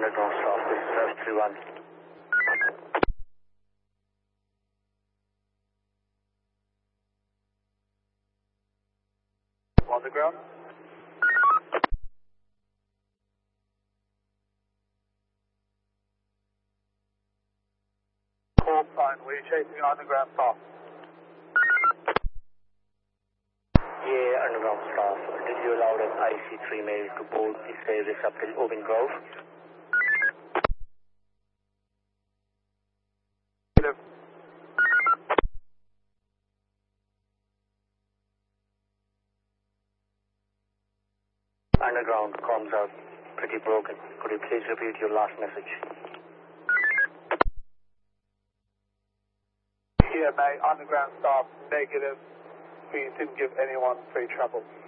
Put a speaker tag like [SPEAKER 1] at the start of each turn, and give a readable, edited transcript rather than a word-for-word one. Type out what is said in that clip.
[SPEAKER 1] underground staff, this is F31. On the ground. Call sign, were you chasing the underground staff? Yeah, underground staff. Did you allow an IC3 male to board the service up till Owen Grove? Underground comms are pretty broken. Could you please repeat your last message? Yeah, mate, underground staff, negative. We didn't give anyone free travel.